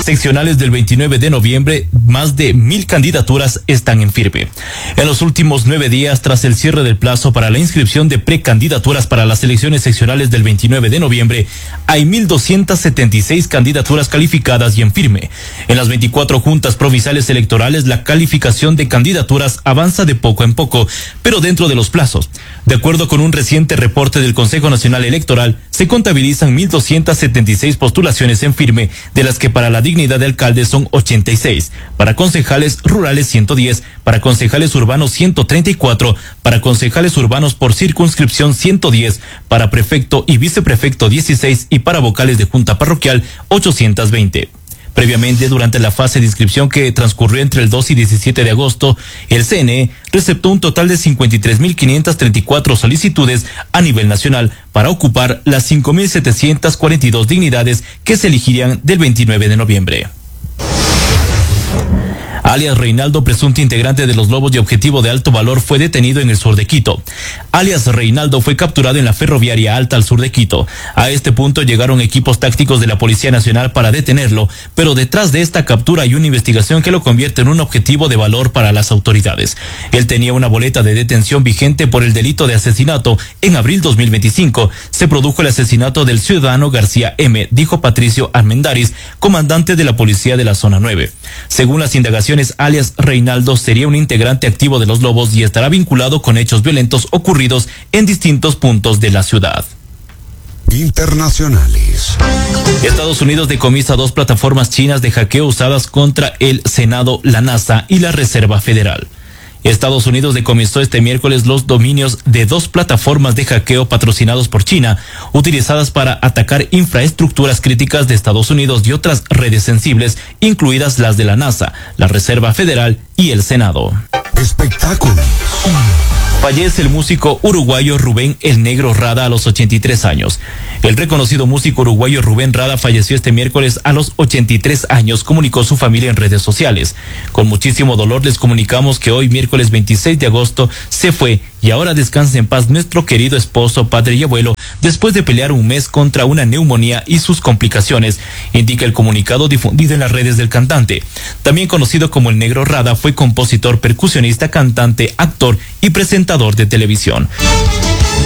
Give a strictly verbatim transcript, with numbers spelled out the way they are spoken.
seccionales del veintinueve de noviembre, más de mil candidaturas están en firme. En los últimos nueve días, tras el cierre del plazo para la inscripción de precandidaturas para las elecciones seccionales del veintinueve de noviembre, hay mil doscientas setenta y seis candidaturas calificadas y en firme. En las veinticuatro juntas provinciales electorales, la calificación de candidaturas avanza de poco en poco, pero dentro de los plazos. De acuerdo con un reciente reporte del Consejo Nacional Electoral, se contabilizan mil doscientas setenta y seis postulaciones en firme, de las que para la dignidad de alcalde son ochenta y seis, para concejales rurales ciento diez, para concejales urbanos ciento treinta y cuatro, para concejales urbanos por circunscripción ciento diez, para prefecto y viceprefecto dieciséis y para vocales de junta parroquial ochocientos veinte. Previamente, durante la fase de inscripción que transcurrió entre el dos y diecisiete de agosto, el C N E receptó un total de cincuenta y tres mil quinientas treinta y cuatro solicitudes a nivel nacional para ocupar las cinco mil setecientas cuarenta y dos dignidades que se elegirían del veintinueve de noviembre. Alias Reinaldo, presunto integrante de los Lobos de Objetivo de Alto Valor, fue detenido en el sur de Quito. Alias Reinaldo fue capturado en la ferroviaria alta al sur de Quito. A este punto llegaron equipos tácticos de la Policía Nacional para detenerlo, pero detrás de esta captura hay una investigación que lo convierte en un objetivo de valor para las autoridades. Él tenía una boleta de detención vigente por el delito de asesinato. En abril dos mil veinticinco se produjo el asesinato del ciudadano García M., dijo Patricio Armendáriz, comandante de la Policía de la Zona nueve. Según las indagaciones, alias Reinaldo sería un integrante activo de los Lobos y estará vinculado con hechos violentos ocurridos en distintos puntos de la ciudad. Internacionales. Estados Unidos decomisa dos plataformas chinas de hackeo usadas contra el Senado, la NASA y la Reserva Federal. Estados Unidos decomisó este miércoles los dominios de dos plataformas de hackeo patrocinados por China, utilizadas para atacar infraestructuras críticas de Estados Unidos y otras redes sensibles, incluidas las de la NASA, la Reserva Federal y el Senado. Espectáculos. Fallece el músico uruguayo Rubén El Negro Rada a los ochenta y tres años. El reconocido músico uruguayo Rubén Rada falleció este miércoles a los ochenta y tres años, comunicó su familia en redes sociales. Con muchísimo dolor les comunicamos que hoy, miércoles veintiséis de agosto, se fue y ahora descansa en paz nuestro querido esposo, padre y abuelo, después de pelear un mes contra una neumonía y sus complicaciones, indica el comunicado difundido en las redes del cantante. También conocido como El Negro Rada, fue compositor, percusionista, cantante, actor y presentador de televisión.